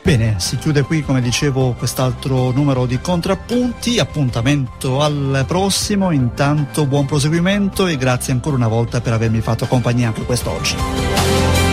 Bene, si chiude qui, come dicevo, quest'altro numero di Contrappunti. Appuntamento al prossimo. Intanto buon proseguimento e grazie ancora una volta per avermi fatto compagnia anche quest'oggi.